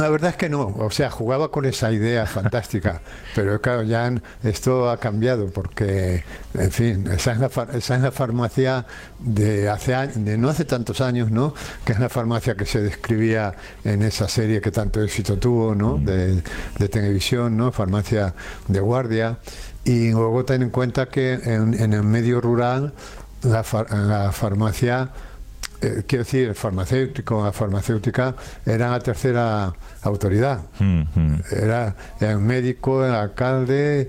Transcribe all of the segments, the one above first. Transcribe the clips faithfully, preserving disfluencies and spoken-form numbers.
La verdad es que no, o sea, jugaba con esa idea fantástica, pero claro, ya han, esto ha cambiado porque, en fin, esa es la, esa es la farmacia de hace años, de no hace tantos años, ¿no? Que es la farmacia que se describía en esa serie que tanto éxito tuvo, ¿no? De, de televisión, ¿no? Farmacia de guardia. Y luego ten en cuenta que en, en el medio rural la, far, la farmacia, eh, quiero decir, el farmacéutico, la farmacéutica era la tercera autoridad. Mm-hmm. Era el médico, el alcalde,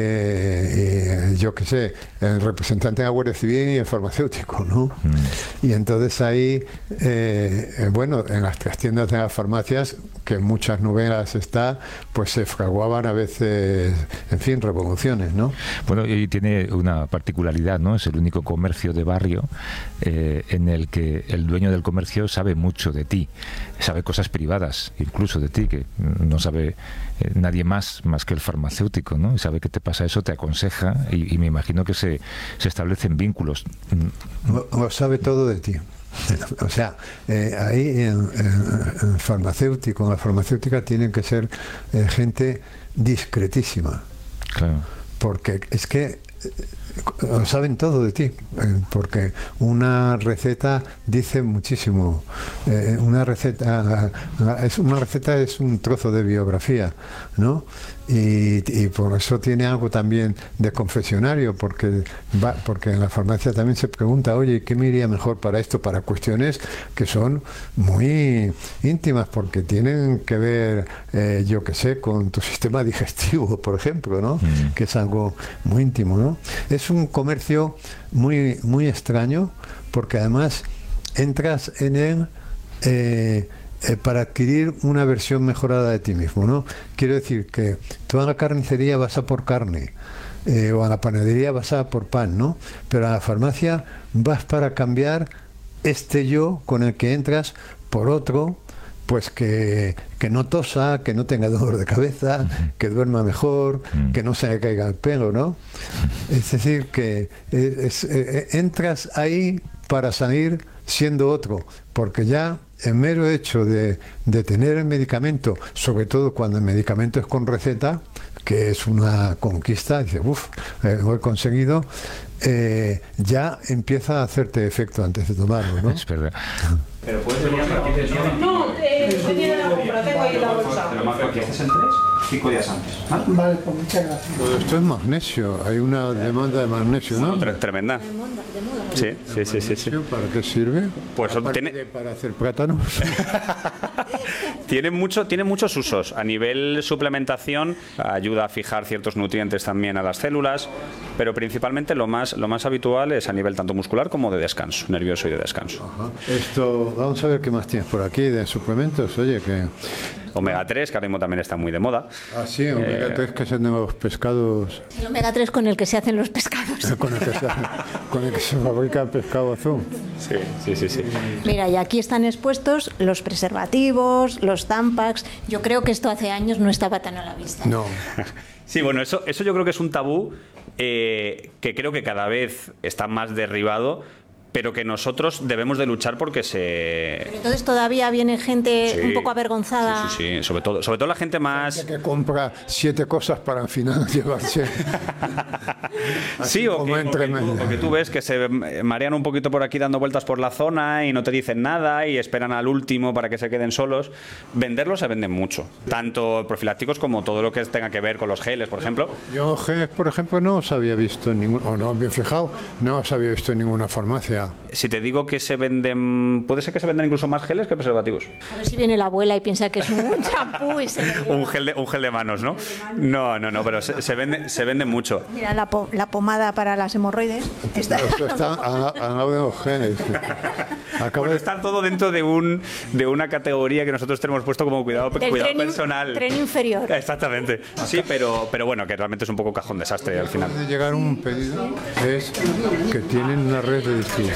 eh, y, yo qué sé, el representante de la Guardia Civil y el farmacéutico, ¿no? Mm. Y entonces ahí, eh, bueno, en las tiendas de las farmacias, que en muchas novelas está, pues se fraguaban a veces, en fin, revoluciones, ¿no? Bueno, y tiene una particularidad, ¿no? Es el único comercio de barrio eh, en el que el dueño del comercio sabe mucho de ti, sabe cosas privadas, incluso de ti, que no sabe eh, nadie más más que el farmacéutico, ¿no? Y sabe que te pasa eso, te aconseja, y, y me imagino que se, se establecen vínculos. Lo, lo sabe todo de ti. O sea, eh, ahí en, en, en farmacéutico, en la farmacéutica tienen que ser eh, gente discretísima. Claro. Porque es que eh, lo saben todo de ti, eh, porque una receta dice muchísimo. Eh, una receta es una receta es un trozo de biografía, ¿no? Y, y por eso tiene algo también de confesionario, porque va, porque en la farmacia también se pregunta, oye, ¿qué me iría mejor para esto? Para cuestiones que son muy íntimas, porque tienen que ver, eh, yo qué sé, con tu sistema digestivo, por ejemplo, ¿no? Mm. Que es algo muy íntimo, ¿no? Es un comercio muy, muy extraño, porque además entras en él eh, Eh, para adquirir una versión mejorada de ti mismo, ¿no? Quiero decir que tú a la carnicería vas a por carne, eh, o a la panadería vas a por pan, ¿no? Pero a la farmacia vas para cambiar este yo con el que entras por otro, pues que, que no tosa, que no tenga dolor de cabeza, que duerma mejor, que no se le caiga el pelo, ¿no? Es decir, que es, es, entras ahí para salir siendo otro, porque ya el mero hecho de, de tener el medicamento, sobre todo cuando el medicamento es con receta, que es una conquista, dice, uff, eh, lo he conseguido, eh, ya empieza a hacerte efecto antes de tomarlo, ¿no? Es verdad. Pero puedes venir a partir del día de... No, eh, venía de la compra, tengo ahí la bolsa. Te lo marco aquí, haces en tres, cinco días antes. ¿Vale? Vale, pues muchas gracias. Pues esto es magnesio, hay una demanda de magnesio, ¿no? Tremenda. Sí, sí, sí, sí, sí. ¿Para qué sirve? Pues tiene... de, para hacer plátanos. tiene, mucho, tiene muchos usos. A nivel suplementación, ayuda a fijar ciertos nutrientes también a las células, pero principalmente lo más, lo más habitual es a nivel tanto muscular como de descanso, nervioso y de descanso. Ajá. Esto, vamos a ver qué más tienes por aquí de suplementos. Oye, que... omega tres, que ahora mismo también está muy de moda. Ah, sí, omega tres, eh, que es el de los pescados. El omega tres con el que se hacen los pescados. con, el que se, con el que se fabrica el pescado azul. Sí, sí, sí, sí. Mira, y aquí están expuestos los preservativos, los Tampax. Yo creo que esto hace años no estaba tan a la vista. No. Sí, bueno, eso, eso yo creo que es un tabú eh, que creo que cada vez está más derribado, pero que nosotros debemos de luchar porque se... Pero entonces todavía viene gente sí, un poco avergonzada. Sí, sí, sí, sobre todo, sobre todo la gente más... Gente que compra siete cosas para al final llevarse... sí, o que, o, que tú, o que tú ves que se marean un poquito por aquí dando vueltas por la zona y no te dicen nada y esperan al último para que se queden solos. Venderlos se venden mucho, tanto profilácticos como todo lo que tenga que ver con los geles, por ejemplo. Yo geles, por ejemplo, no os había visto en ningún... o no, bien fijado, no os había visto en ninguna farmacia. Si te digo que se venden, puede ser que se vendan incluso más geles que preservativos. A ver si viene la abuela y piensa que es un champú y se un gel de un gel de manos, ¿no? No, no, no, pero se, se vende se vende mucho. Mira la, po la pomada para las hemorroides. Está, está al lado de los geles. Acabo bueno, de... está todo dentro de un de una categoría que nosotros tenemos puesto como cuidado, cuidado tren, personal. Tren inferior. Exactamente. Sí, pero pero bueno, que realmente es un poco cajón desastre al final. De llegar un pedido es que tienen una red de distribución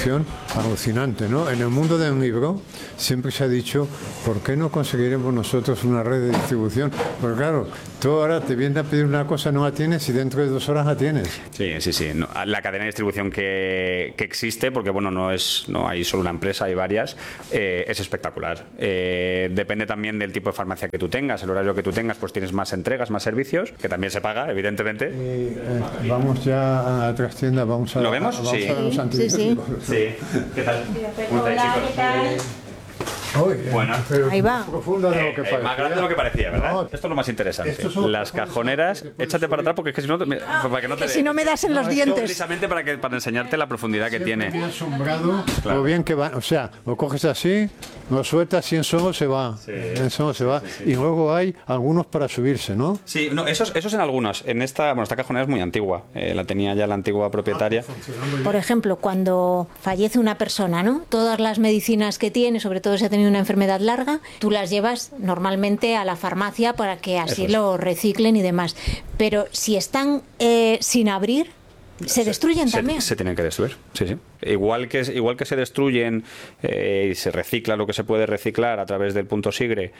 distribución alucinante, ¿no? En el mundo del libro siempre se ha dicho, ¿por qué no conseguiremos nosotros una red de distribución? Porque claro, tú ahora te vienes a pedir una cosa, no la tienes y dentro de dos horas la tienes. Sí, sí, sí. No, la cadena de distribución que, que existe, porque bueno, no es no hay solo una empresa, hay varias, eh, es espectacular. Eh, depende también del tipo de farmacia que tú tengas, el horario que tú tengas, pues tienes más entregas, más servicios, que también se paga, evidentemente. Eh, eh, vamos ya a otras tiendas, vamos a... ¿Lo vemos? Vamos Sí. a los Sí, antibióticos. Sí. ¿Qué tal? ¿Cómo estáis, Hola, chicos? ¿qué tal? Uy, Bueno. pero Ahí va. profunda de lo que Eh, parece. más grande de lo que parecía, ¿verdad? No, Esto es lo más interesante. estos son Las los cajoneras, que puedes échate para subir. atrás porque es que si no, te- me- para que no te Que si no me das en los esto dientes. precisamente para que para enseñarte la profundidad que Siempre me tiene. he asombrado Claro. lo bien que va, o sea, lo coges así, lo sueltas y en solo se va, en solo se va, y luego hay algunos para subirse, ¿no? Sí, no, esos, esos en algunos. En esta, bueno, esta cajonera es muy antigua. Eh, la tenía ya la antigua propietaria. Por ejemplo, cuando fallece una persona, ¿no? Todas las medicinas que tiene, sobre todo si ha tenido una enfermedad larga, tú las llevas normalmente a la farmacia para que así Eso es. lo reciclen y demás. Pero si están eh, sin abrir, se destruyen se, también. Se tienen que destruir, sí, sí. Igual que, igual que se destruyen eh, y se recicla lo que se puede reciclar a través del punto sigre,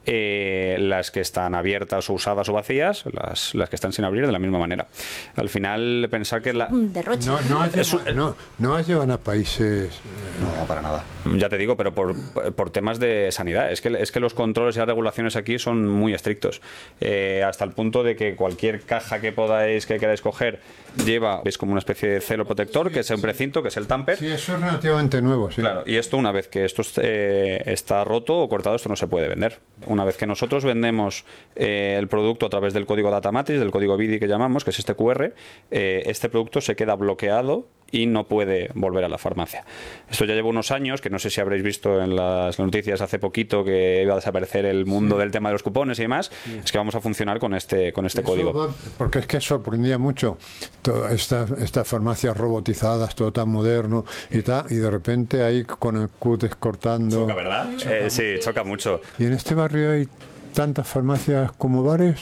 eh, las que están abiertas o usadas o vacías, las, las que están sin abrir de la misma manera. Al final, pensar que la... Un derroche. No, no, las llevan, no, no las llevan a países... No, para nada. Ya te digo, pero por, por temas de sanidad. Es que, es que los controles y las regulaciones aquí son muy estrictos. Eh, hasta el punto de que cualquier caja que podáis, que queráis coger, lleva, es como una especie de celo protector, que es un precinto, que es el tamper. Sí, eso es relativamente nuevo, sí. Claro, y esto una vez que esto eh, está roto o cortado, esto no se puede vender. Una vez que nosotros vendemos eh, el producto a través del código Data Matrix, del código B I D I que llamamos, que es este Q R, eh, este producto se queda bloqueado y no puede volver a la farmacia. Esto ya lleva unos años, que no sé si habréis visto en las noticias hace poquito que iba a desaparecer el mundo sí. del tema de los cupones y demás, sí. es que vamos a funcionar con este, con este Eso código. Va, porque es que sorprendía mucho todas estas estas farmacias robotizadas, todo tan moderno y tal, y de repente ahí con el cútex cortando. Choca, ¿verdad? Choca eh, sí, choca mucho. ¿Y en este barrio hay tantas farmacias como bares?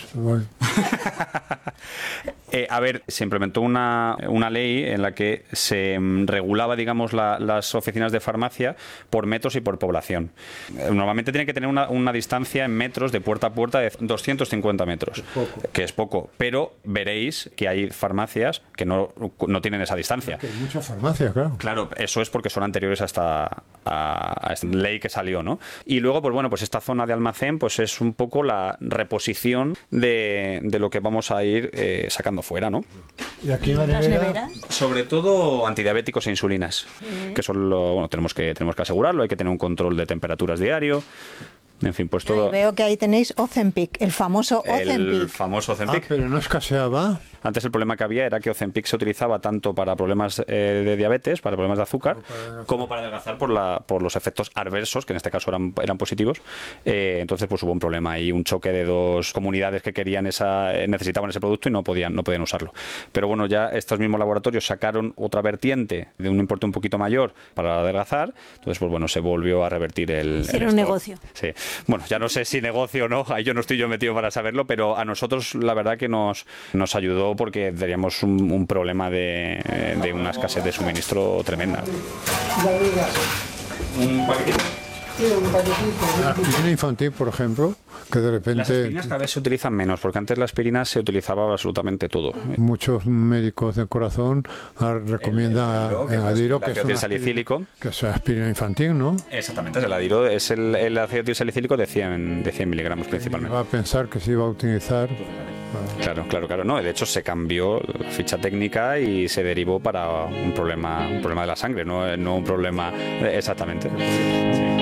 Eh, a ver, se implementó una, una ley en la que se um, regulaba, digamos, la, las oficinas de farmacia por metros y por población. Eh, normalmente tienen que tener una, una distancia en metros de puerta a puerta de doscientos cincuenta metros, es poco. que es poco, pero veréis que hay farmacias que no, no tienen esa distancia. Es que hay muchas farmacias, claro. Claro, eso es porque son anteriores a esta, a, a esta ley que salió, ¿no? Y luego, pues bueno, pues esta zona de almacén pues es un poco la reposición de, de lo que vamos a ir eh, sacando fuera, ¿no? ¿Y aquí en la nevera? Sobre todo antidiabéticos e insulinas, mm. que son lo, bueno, tenemos que tenemos que asegurarlo, hay que tener un control de temperaturas diario. En fin, pues todo. Ay, veo que ahí tenéis Ozempic, el famoso Ozempic. El famoso Ozempic. Ah, pero no escaseaba. Antes el problema que había era que Ozempic se utilizaba tanto para problemas eh, de diabetes, para problemas de azúcar, para como para adelgazar por, la, por los efectos adversos, que en este caso eran, eran positivos. Eh, entonces pues hubo un problema ahí, un choque de dos comunidades que querían esa, necesitaban ese producto y no podían, no podían usarlo. Pero bueno, ya estos mismos laboratorios sacaron otra vertiente de un importe un poquito mayor para adelgazar. Entonces pues bueno, se volvió a revertir el... Era un negocio. Sí. Bueno, ya no sé si negocio o no, ahí yo no estoy yo metido para saberlo, pero a nosotros la verdad que nos, nos ayudó porque teníamos un, un problema de, de una escasez de suministro tremenda. ¿Un paquetito? Sí, un paquetito. La aspirina infantil, por ejemplo, que de repente... Las aspirinas cada vez se utilizan menos, porque antes la aspirina se utilizaba absolutamente todo. Muchos médicos del corazón recomiendan el Adiro, que, que es un salicílico. Que es aspirina infantil, ¿no? Exactamente, es el Adiro, es el, el ácido salicílico de cien, de cien miligramos principalmente. Va a pensar que se iba a utilizar... Claro, claro, claro. No, de hecho se cambió la ficha técnica y se derivó para un problema, un problema de la sangre, no, no un problema exactamente. Sí.